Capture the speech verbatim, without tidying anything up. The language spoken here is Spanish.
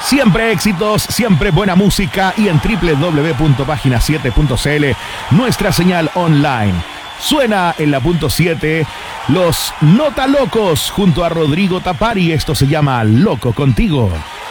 Siempre éxitos, siempre buena música y en doble u doble u doble u punto página siete punto c l nuestra señal online. Suena en la punto siete los Nota Locos junto a Rodrigo Tapari. Esto se llama Loco Contigo.